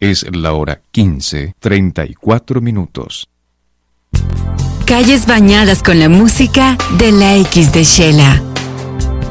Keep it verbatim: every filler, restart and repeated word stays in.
Es la hora quince, treinta y cuatro minutos. Calles bañadas con la música de la X de Shela.